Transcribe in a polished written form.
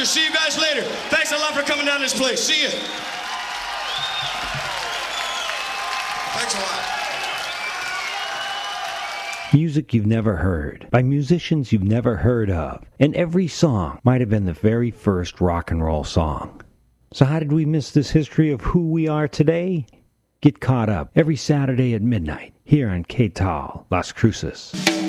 see you guys later. Thanks a lot for coming down to this place. See you. Thanks a lot. Music you've never heard, by musicians you've never heard of, and every song might have been the very first rock and roll song. So how did we miss this history of who we are today? Get caught up every Saturday at midnight here on KTAL Las Cruces.